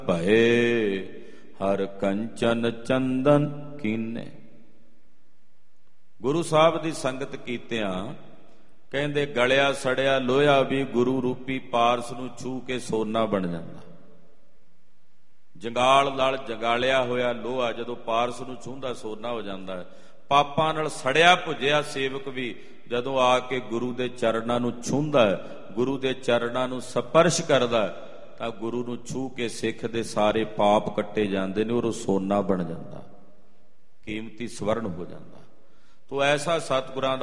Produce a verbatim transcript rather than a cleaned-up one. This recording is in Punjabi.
ਭਏ ਹਰ ਕੰਚਨ ਚੰਦਨ ਕੀਨੇ। ਗੁਰੂ ਸਾਹਿਬ ਦੀ ਸੰਗਤ ਕੀਤਿਆਂ ਕਹਿੰਦੇ ਗਲਿਆ ਸੜਿਆ ਲੋਹਾ ਵੀ ਗੁਰੂ ਰੂਪੀ ਪਾਰਸ ਨੂੰ ਛੂਹ ਕੇ ਸੋਨਾ ਬਣ ਜਾਂਦਾ। ਜੰਗਾਲ ਨਾਲ ਜੰਗਾਲਿਆ ਹੋਇਆ ਲੋਹਾ ਜਦੋਂ ਪਾਰਸ ਨੂੰ ਛੂੰਹਦਾ ਸੋਨਾ ਹੋ ਜਾਂਦਾ ਹੈ। ਪਾਪਾਂ ਨਾਲ ਸੜਿਆ ਭੁੱਜਿਆ ਸੇਵਕ ਵੀ ਜਦੋਂ ਆ ਕੇ ਗੁਰੂ ਦੇ ਚਰਨਾਂ ਨੂੰ ਛੂੰਹਦਾ ਹੈ, ਗੁਰੂ ਦੇ ਚਰਨਾਂ ਨੂੰ ਸਪਰਸ਼ ਕਰਦਾ ਤਾਂ ਗੁਰੂ ਨੂੰ ਛੂਹ ਕੇ ਸਿੱਖ ਦੇ ਸਾਰੇ ਪਾਪ ਕੱਟੇ ਜਾਂਦੇ ਨੇ ਔਰ ਉਹ ਸੋਨਾ ਬਣ ਜਾਂਦਾ, ਕੀਮਤੀ ਸਵਰਨ ਹੋ ਜਾਂਦਾ। ਤੋ ਐਸਾ ਸਤਿਗੁਰਾਂ ਦਾ